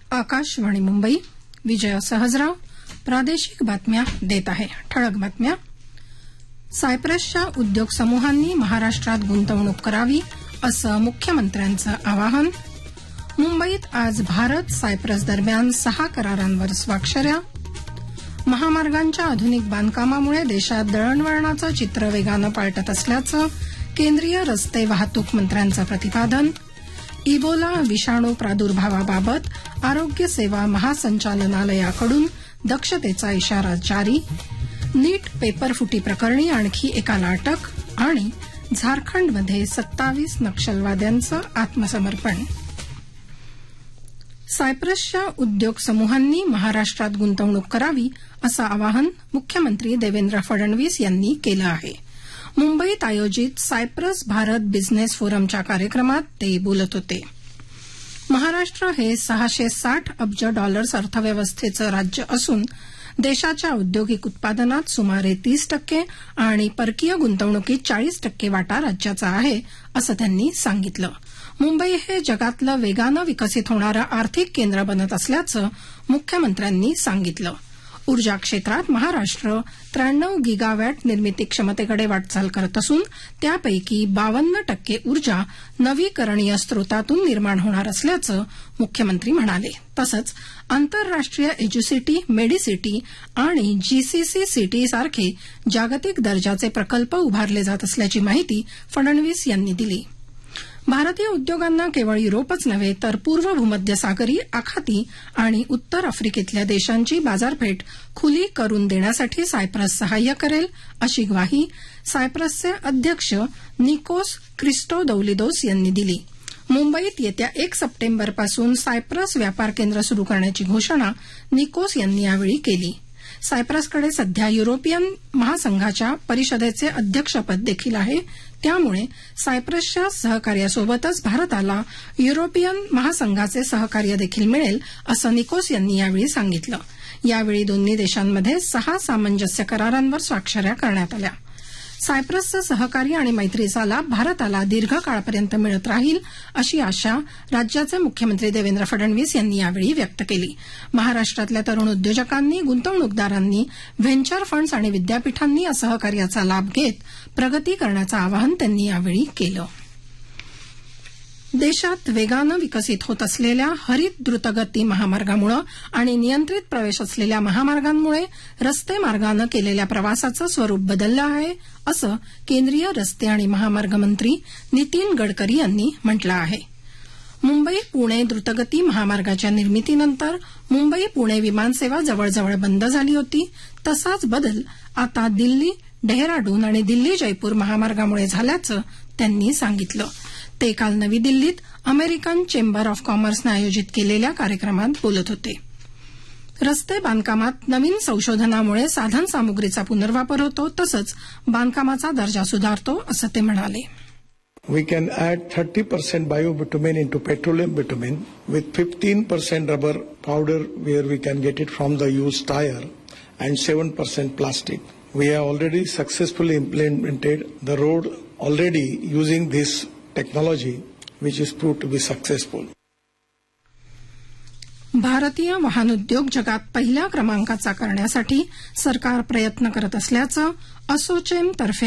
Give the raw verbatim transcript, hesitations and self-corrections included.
आकाशवाणी मुंबई. विजय सहजराव प्रादेशिक बातम्या देत आहे. ठळक बातम्या. सायप्रसच्या उद्योग समूहांनी महाराष्ट्रात गुंतवणूक करावी असं मुख्यमंत्र्यांचं आवाहन. मुंबईत आज भारत सायप्रस दरम्यान सहा करारांवर स्वाक्षऱ्या. महामार्गांच्या आधुनिक बांधकामामुळे देशात दळणवळणाचं चित्र वेगानं पालटत असल्याचं केंद्रीय रस्ते वाहतूक मंत्र्यांचं प्रतिपादन. इबोला विषाणू प्रादुर्भावाबाबत आरोग्य सेवा महासंचालनालयाकडून दक्षतेचा इशारा जारी. नीट पेपरफुटी प्रकरणी आणखी एकाला अटक. आणि झारखंडमध्ये सत्तावीस नक्षलवाद्यांचं आत्मसमर्पण. सायप्रसच्या उद्योग समूहांनी महाराष्ट्रात गुंतवणूक करावी असं आवाहन मुख्यमंत्री देवेंद्र फडणवीस यांनी केलं आहे. मुंबईत आयोजित सायप्रस भारत बिझनेस फोरमच्या कार्यक्रमात ते बोलत होते. महाराष्ट्र हे सहाशे साठ अब्ज डॉलर्स अर्थव्यवस्थेचं राज्य असून देशाच्या औद्योगिक उत्पादनात सुमारे तीस टक्के आणि परकीय गुंतवणुकीत चाळीस टक्के वाटा राज्याचा आहे असं त्यांनी सांगितलं. मुंबई हे जगातलं वेगानं विकसित होणारं आर्थिक केंद्र बनत असल्याचं मुख्यमंत्र्यांनी सांगितलं. ऊर्जा क्षेत्रात महाराष्ट्र त्र्याण्णव गिगावॅट निर्मिती क्षमतेकडे वाटचाल करत असून त्यापैकी बावन्न टक्के ऊर्जा नवीकरणीय स्रोतातून निर्माण होणार असल्याचं मुख्यमंत्री म्हणाले. तसंच आंतरराष्ट्रीय एज्युसिटी, मेडिसिटी आणि जीसीसी सिटी सारखे जागतिक दर्जाचे प्रकल्प उभारले जात असल्याची माहिती फडणवीस यांनी दिली. भारतीय उद्योगांना केवळ युरोपच नव्हे तर पूर्व भूमध्यसागरी, आखाती आणि उत्तर आफ्रिकेतल्या देशांची बाजारपेठ खुली करून देण्यासाठी सायप्रस सहाय्य करेल अशी ग्वाही सायप्रसचे अध्यक्ष निकोस क्रिस्टोदौलिदोस यांनी दिली. मुंबईत येत्या एक सप्टेंबरपासून सायप्रस व्यापार केंद्र सुरू करण्याची घोषणा निकोस यांनी यावेळी केली. सायप्रसकडे सध्या युरोपियन महासंघाच्या परिषदेचे अध्यक्षपद देखील आहे. त्यामुळे सायप्रसच्या सहकार्यासोबतच भारताला युरोपियन महासंघाचे सहकार्य देखील मिळेल असं निकोस यांनी यावेळी सांगितलं. यावेळी दोन्ही देशांमध्ये सहा सामंजस्य करारांवर स्वाक्षऱ्या करण्यात आल्या. सायप्रसचं सहकार्य आणि मैत्रीचा लाभ भारताला दीर्घकाळापर्यंत मिळत राहील अशी आशा राज्याचे मुख्यमंत्री देवेंद्र फडणवीस यांनी यावेळी व्यक्त केली. महाराष्ट्रातल्या तरुण उद्योजकांनी, गुंतवणूकदारांनी, व्हेंचर फंड्स आणि विद्यापीठांनी या सहकार्याचा लाभ घेत प्रगती करण्याचं आवाहन त्यांनी यावेळी केलं. देशात वेगानं विकसित होत असलेल्या हरित द्रुतगती महामार्गामुळे आणि नियंत्रित प्रवेश असलेल्या महामार्गांमुळे रस्ते मार्गानं केलेल्या प्रवासाचं स्वरूप बदललं आहे असं केंद्रीय रस्ते आणि महामार्ग मंत्री नितीन गडकरी यांनी म्हटलं आहे. मुंबई पुणे द्रुतगती महामार्गाच्या निर्मितीनंतर मुंबई पुणे विमानसेवा जवळजवळ बंद झाली होती. तसाच बदल आता दिल्ली डेहराडून आणि दिल्ली जयपूर महामार्गामुळे झाल्याचं त्यांनी सांगितलं. ते काल नवी दिल्लीत अमेरिकन चेंबर ऑफ कॉमर्सनं आयोजित केलेल्या कार्यक्रमात बोलत होते. रस्ते बांधकामात नवीन संशोधनामुळे साधनसामुग्रीचा पुनर्वापर होतो तसंच बांधकामाचा दर्जा सुधारतो असं ते म्हणाले. We can add thirty percent biobitumen into petroleum bitumen with fifteen percent rubber powder where we can get it from the used tire and seven percent plastic. We have already successfully implemented the road already using this technology which is proved to be successful. भारतीय वाहन उद्योग जगात पहिल्या क्रमांकाचा करण्यासाठी सरकार प्रयत्न करत असल्याचं असोचेम तर्फे